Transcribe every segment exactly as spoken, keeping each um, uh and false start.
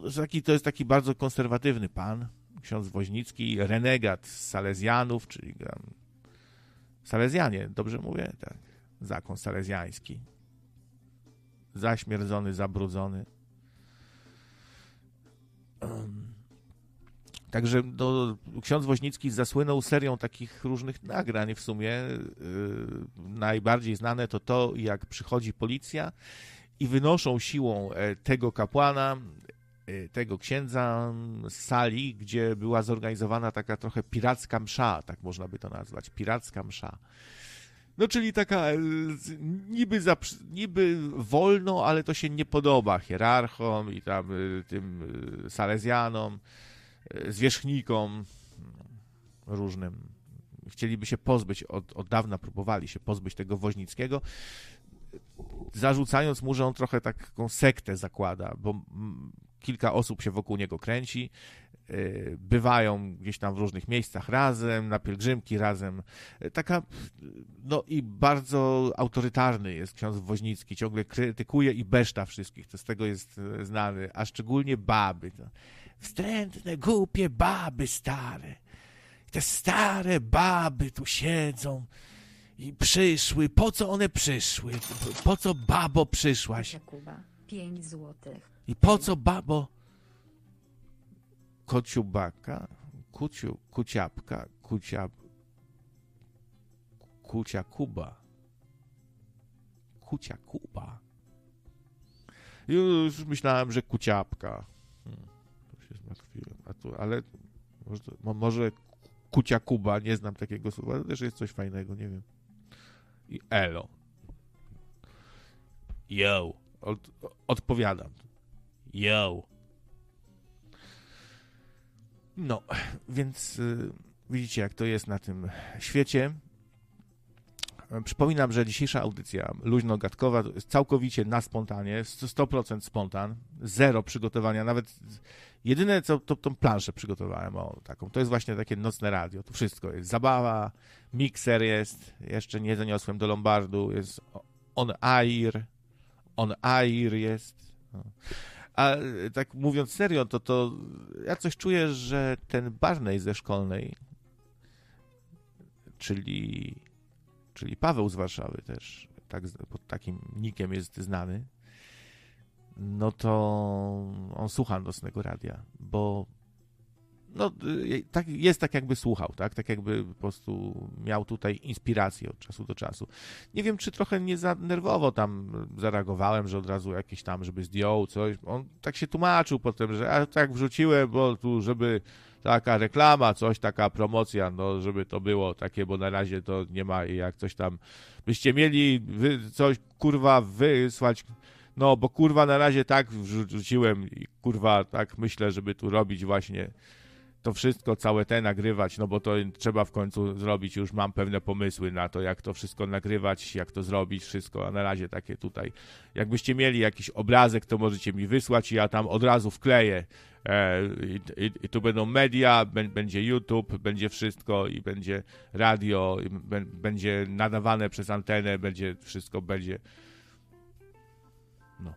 taki, to jest taki bardzo konserwatywny pan, ksiądz Woźnicki, renegat z Salezjanów, czyli um, Salezjanie, dobrze mówię? Tak. Zakon salezjański. Zaśmierdzony, zabrudzony. Um, także no, ksiądz Woźnicki zasłynął serią takich różnych nagrań w sumie. Yy, najbardziej znane to to, jak przychodzi policja i wynoszą siłą tego kapłana, tego księdza z sali, gdzie była zorganizowana taka trochę piracka msza, tak można by to nazwać, piracka msza. No czyli taka niby, niby wolno, ale to się nie podoba hierarchom i tam tym salezjanom, zwierzchnikom różnym. Chcieliby się pozbyć, od, od dawna próbowali się pozbyć tego Woźnickiego, zarzucając mu, że on trochę taką sektę zakłada, bo kilka osób się wokół niego kręci, bywają gdzieś tam w różnych miejscach razem, na pielgrzymki razem. Taka, no i bardzo autorytarny jest ksiądz Woźnicki, ciągle krytykuje i beszta wszystkich, to z tego jest znany, a szczególnie baby. Wstrętne, głupie baby stare. Te stare baby tu siedzą i przyszły. Po co one przyszły? Po co, babo, przyszłaś? Kuba, pięć złotych. I po co, babo? Kociubaka, kuciu, kuciapka, kucia, kucia Kuba. Kucia Kuba. Już myślałem, że kuciapka. Hmm, to się zmartwiłem. A tu, ale może, może kucia Kuba, nie znam takiego słowa, to też jest coś fajnego, nie wiem. I elo. Yo. Od, odpowiadam. Yo. No, więc y, widzicie, jak to jest na tym świecie. Przypominam, że dzisiejsza audycja luźno-gadkowa to jest całkowicie na spontanie, sto procent spontan, zero przygotowania, nawet jedyne, co to, tą planszę przygotowałem, o, taką, to jest właśnie takie nocne radio, to wszystko jest zabawa, mikser jest, jeszcze nie zaniosłem do Lombardu, jest on air, on air jest, no. A tak mówiąc serio, to, to ja coś czuję, że ten Barney ze szkolnej, czyli, czyli Paweł z Warszawy też, tak, pod takim nickiem jest znany, no to on słucha nocnego radia, bo no, tak, jest tak jakby słuchał, tak? Tak jakby po prostu miał tutaj inspirację od czasu do czasu. Nie wiem, czy trochę nie za nerwowo tam zareagowałem, że od razu jakieś tam, żeby zdjął coś. On tak się tłumaczył potem, że a tak wrzuciłem, bo tu, żeby taka reklama, coś, taka promocja, no, żeby to było takie, bo na razie to nie ma i jak coś tam byście mieli wy, coś, kurwa, wysłać, no, bo kurwa na razie tak wrzuciłem i kurwa tak myślę, żeby tu robić właśnie to wszystko, całe te nagrywać, no bo to trzeba w końcu zrobić, już mam pewne pomysły na to, jak to wszystko nagrywać, jak to zrobić, wszystko, a na razie takie tutaj, jakbyście mieli jakiś obrazek, to możecie mi wysłać i ja tam od razu wkleję e, i, i, i tu będą media, b- będzie YouTube, będzie wszystko i będzie radio, i b- będzie nadawane przez antenę, będzie wszystko, będzie no.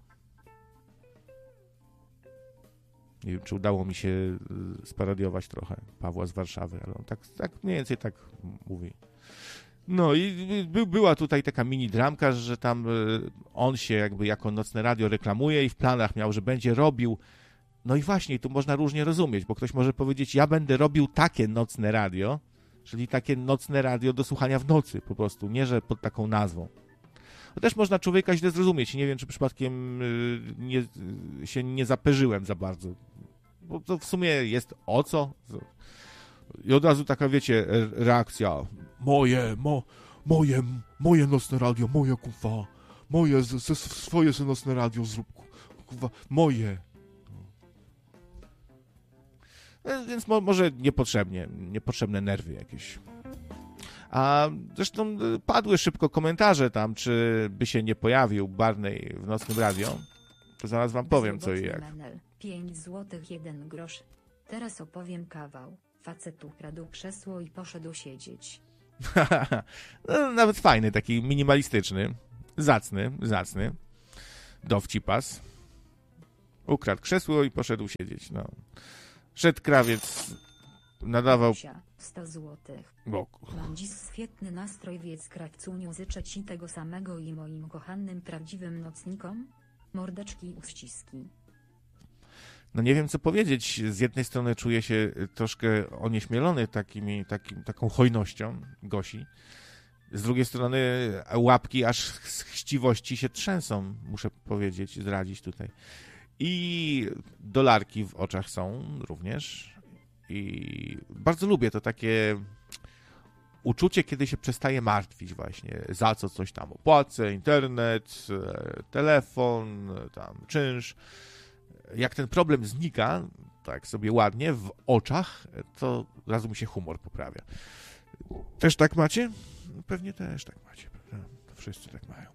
Nie wiem, czy udało mi się sparodiować trochę Pawła z Warszawy, ale on tak, tak mniej więcej tak mówi. No i by, była tutaj taka mini dramka, że tam on się jakby jako nocne radio reklamuje i w planach miał, że będzie robił. No i właśnie, tu można różnie rozumieć, bo ktoś może powiedzieć, ja będę robił takie nocne radio, czyli takie nocne radio do słuchania w nocy po prostu, nie że pod taką nazwą. To też można człowieka źle zrozumieć. Nie wiem, czy przypadkiem nie, się nie zaperzyłem za bardzo. Bo to w sumie jest o co? I od razu taka, wiecie, reakcja. Moje, mo, moje, moje nocne radio, moje kuwa. Moje, z, z, swoje nocne radio zrób, kuwa. Moje. Więc mo, może niepotrzebnie, niepotrzebne nerwy jakieś. A zresztą padły szybko komentarze tam, czy by się nie pojawił Barney w nocnym radio. To zaraz wam powiem, co i jak. pięć złotych, jeden grosz. Teraz opowiem kawał. Facet ukradł krzesło i poszedł siedzieć. No, nawet fajny, taki minimalistyczny. Zacny, zacny. Dowcipas. Ukradł krzesło i poszedł siedzieć, no. Szedł krawiec, nadawał... sto złotych. Bo... Mam dziś świetny nastrój, więc krawcuniu życzę ci tego samego i moim kochanym prawdziwym nocnikom. Mordeczki uściski. No nie wiem, co powiedzieć. Z jednej strony czuję się troszkę onieśmielony takimi, takim, taką hojnością Gosi. Z drugiej strony łapki aż z chciwości się trzęsą, muszę powiedzieć, zdradzić tutaj. I dolarki w oczach są również. I bardzo lubię to takie uczucie, kiedy się przestaje martwić właśnie, za co coś tam opłacę, internet, telefon, tam czynsz. Jak ten problem znika, tak sobie ładnie, w oczach, to od razu mi się humor poprawia. Też tak macie? Pewnie też tak macie, prawda? To wszyscy tak mają.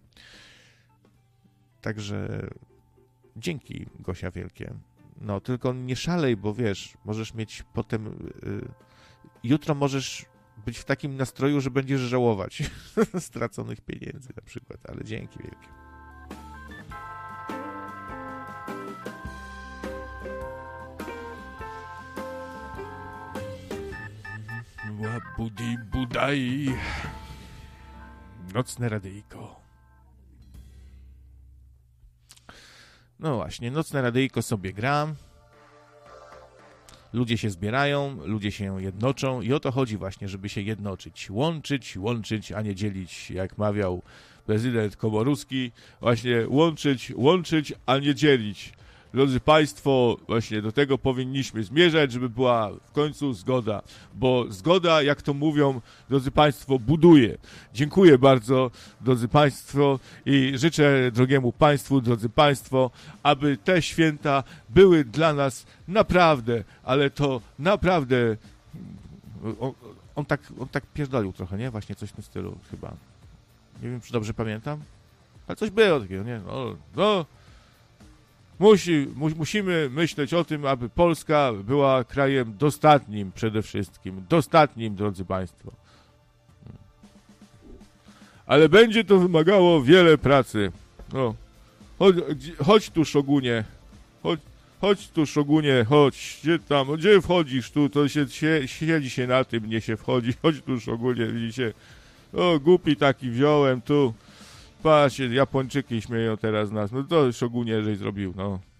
Także dzięki, Gosia wielkie. No, tylko nie szalej, bo wiesz, możesz mieć potem... Yy, jutro możesz być w takim nastroju, że będziesz żałować straconych pieniędzy na przykład, ale dzięki wielkie. Łabudi budaj. Nocne radyjko. No właśnie, nocne radyjko sobie gra. Ludzie się zbierają, ludzie się jednoczą i o to chodzi właśnie, żeby się jednoczyć. Łączyć, łączyć, a nie dzielić, jak mawiał prezydent Komorowski. Właśnie łączyć, łączyć, a nie dzielić. Drodzy Państwo, właśnie do tego powinniśmy zmierzać, żeby była w końcu zgoda, bo zgoda, jak to mówią, drodzy Państwo, buduje. Dziękuję bardzo, drodzy Państwo, i życzę drogiemu Państwu, drodzy Państwo, aby te święta były dla nas naprawdę, ale to naprawdę... On, on, tak, on tak pierdolił trochę, nie? Właśnie coś w tym stylu chyba. Nie wiem, czy dobrze pamiętam, ale coś było takiego, nie? No... no. Musi, mu, musimy myśleć o tym, aby Polska była krajem dostatnim przede wszystkim. Dostatnim, drodzy Państwo. Ale będzie to wymagało wiele pracy. No. Chodź, chodź tu, szogunie. Chodź, chodź tu, szogunie, chodź. Gdzie tam, gdzie wchodzisz tu? To się, się siedzi się na tym, nie się wchodzi. Chodź tu, szogunie, widzicie. O, głupi taki wziąłem tu. Patrzcie, Japończyki śmieją teraz nas. No to szogunie, żeś zrobił, no.